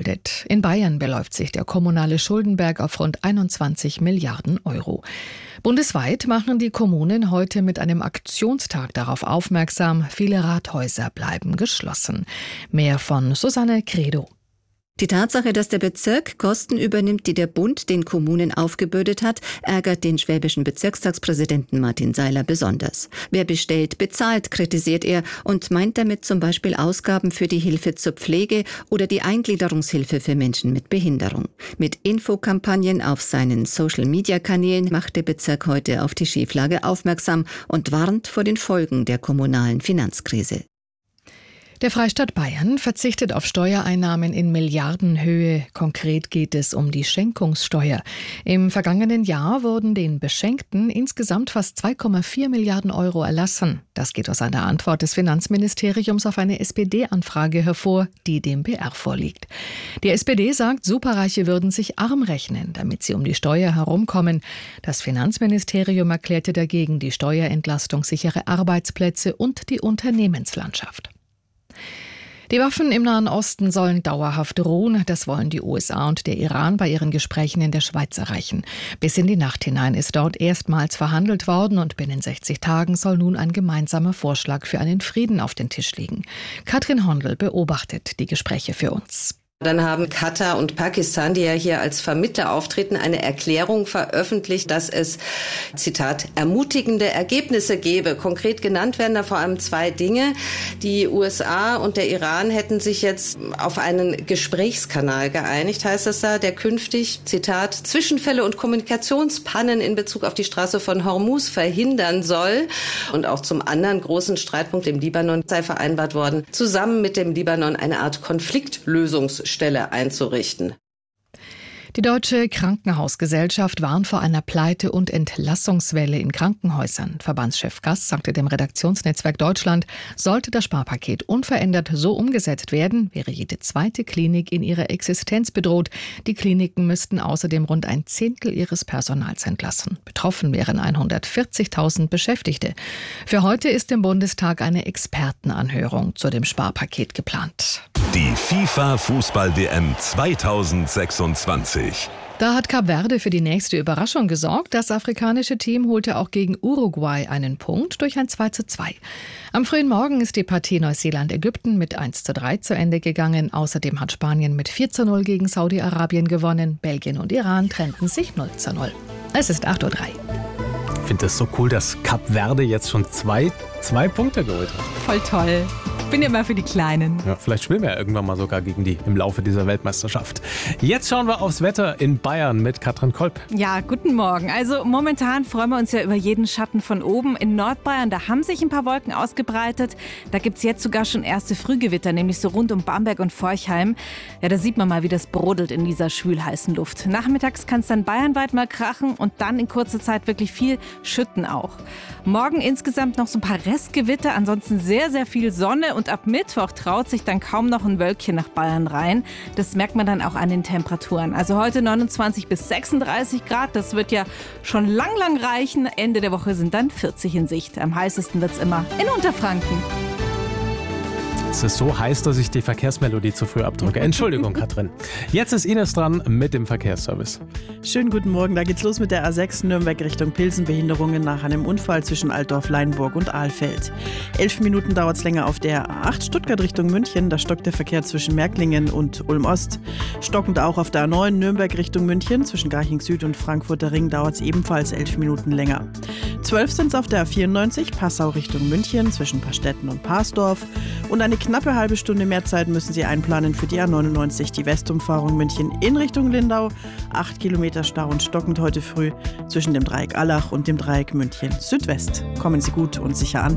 überschuldet. In Bayern beläuft sich der kommunale Schuldenberg auf rund 21 Milliarden Euro. Bundesweit machen die Kommunen heute mit einem Aktionstag darauf aufmerksam, viele Rathäuser bleiben geschlossen. Mehr von Susanne Credo. Die Tatsache, dass der Bezirk Kosten übernimmt, die der Bund den Kommunen aufgebürdet hat, ärgert den schwäbischen Bezirkstagspräsidenten Martin Seiler besonders. Wer bestellt, bezahlt, kritisiert er und meint damit zum Beispiel Ausgaben für die Hilfe zur Pflege oder die Eingliederungshilfe für Menschen mit Behinderung. Mit Infokampagnen auf seinen Social-Media-Kanälen macht der Bezirk heute auf die Schieflage aufmerksam und warnt vor den Folgen der kommunalen Finanzkrise. Der Freistaat Bayern verzichtet auf Steuereinnahmen in Milliardenhöhe. Konkret geht es um die Schenkungssteuer. Im vergangenen Jahr wurden den Beschenkten insgesamt fast 2,4 Milliarden Euro erlassen. Das geht aus einer Antwort des Finanzministeriums auf eine SPD-Anfrage hervor, die dem BR vorliegt. Die SPD sagt, Superreiche würden sich arm rechnen, damit sie um die Steuer herumkommen. Das Finanzministerium erklärte dagegen, die Steuerentlastung sichere Arbeitsplätze und die Unternehmenslandschaft. Die Waffen im Nahen Osten sollen dauerhaft ruhen. Das wollen die USA und der Iran bei ihren Gesprächen in der Schweiz erreichen. Bis in die Nacht hinein ist dort erstmals verhandelt worden und binnen 60 Tagen soll nun ein gemeinsamer Vorschlag für einen Frieden auf den Tisch liegen. Katrin Hondel beobachtet die Gespräche für uns. Dann haben Katar und Pakistan, die ja hier als Vermittler auftreten, eine Erklärung veröffentlicht, dass es, Zitat, ermutigende Ergebnisse gebe. Konkret genannt werden da vor allem zwei Dinge. Die USA und der Iran hätten sich jetzt auf einen Gesprächskanal geeinigt, heißt es da, der künftig, Zitat, Zwischenfälle und Kommunikationspannen in Bezug auf die Straße von Hormuz verhindern soll. Und auch zum anderen großen Streitpunkt im Libanon sei vereinbart worden, zusammen mit dem Libanon eine Art Konfliktlösungsstelle einzurichten. Die Deutsche Krankenhausgesellschaft warnt vor einer Pleite- und Entlassungswelle in Krankenhäusern. Verbandschef Gass sagte dem Redaktionsnetzwerk Deutschland, sollte das Sparpaket unverändert so umgesetzt werden, wäre jede zweite Klinik in ihrer Existenz bedroht. Die Kliniken müssten außerdem rund ein Zehntel ihres Personals entlassen. Betroffen wären 140.000 Beschäftigte. Für heute ist im Bundestag eine Expertenanhörung zu dem Sparpaket geplant. Die FIFA-Fußball-WM 2026. Da hat Kap Verde für die nächste Überraschung gesorgt. Das afrikanische Team holte auch gegen Uruguay einen Punkt durch ein 2:2. Am frühen Morgen ist die Partie Neuseeland-Ägypten mit 1:3 zu Ende gegangen. Außerdem hat Spanien mit 4:0 gegen Saudi-Arabien gewonnen. Belgien und Iran trennten sich 0:0. Es ist 8:03 Uhr. Ich finde das so cool, dass Kap Verde jetzt schon zwei Punkte geholt hat. Voll toll. Ich bin ja immer für die Kleinen. Ja, vielleicht spielen wir ja irgendwann mal sogar gegen die im Laufe dieser Weltmeisterschaft. Jetzt schauen wir aufs Wetter in Bayern mit Katrin Kolb. Ja, guten Morgen. Also momentan freuen wir uns ja über jeden Schatten von oben. In Nordbayern, da haben sich ein paar Wolken ausgebreitet. Da gibt es jetzt sogar schon erste Frühgewitter, nämlich so rund um Bamberg und Forchheim. Ja, da sieht man mal, wie das brodelt in dieser schwülheißen Luft. Nachmittags kann es dann bayernweit mal krachen und dann in kurzer Zeit wirklich viel schütten auch. Morgen insgesamt noch so ein paar Restgewitter, ansonsten sehr, sehr viel Sonne und ab Mittwoch traut sich dann kaum noch ein Wölkchen nach Bayern rein. Das merkt man dann auch an den Temperaturen. Also heute 29 bis 36 Grad, das wird ja schon lang reichen. Ende der Woche sind dann 40 in Sicht. Am heißesten wird es immer in Unterfranken. Es ist so heiß, dass ich die Verkehrsmelodie zu früh abdrücke. Entschuldigung, Katrin. Jetzt ist Ines dran mit dem Verkehrsservice. Schönen guten Morgen. Da geht's los mit der A6 Nürnberg Richtung Pilsen. Behinderungen nach einem Unfall zwischen Altdorf, Leinburg und Ahlfeld. 11 Minuten dauert es länger auf der A8 Stuttgart Richtung München. Da stockt der Verkehr zwischen Märklingen und Ulm-Ost. Stockend auch auf der A9 Nürnberg Richtung München. Zwischen Garching Süd und Frankfurter Ring dauert es ebenfalls 11 Minuten länger. 12 sind es auf der A94 Passau Richtung München zwischen Pastetten und Parsdorf. Und eine knappe halbe Stunde mehr Zeit müssen Sie einplanen für die A99, die Westumfahrung München in Richtung Lindau. 8 Kilometer Stau und stockend heute früh zwischen dem Dreieck Allach und dem Dreieck München Südwest. Kommen Sie gut und sicher an.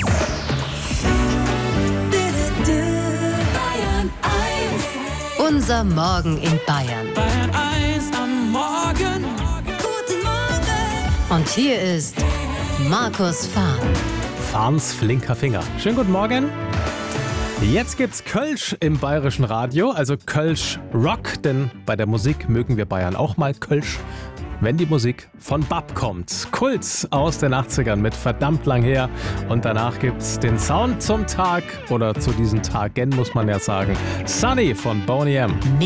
Unser Morgen in Bayern. Bayern 1 am Morgen. Guten Morgen. Und hier ist Markus Fahn. Fahns flinker Finger. Schönen guten Morgen. Jetzt gibt's Kölsch im bayerischen Radio, also Kölsch Rock, denn bei der Musik mögen wir Bayern auch mal Kölsch, wenn die Musik von Bab kommt. Kult aus den 80ern mit verdammt lang her und danach gibt's den Sound zum Tag oder zu diesen Tagen, muss man ja sagen. Sunny von Boney M.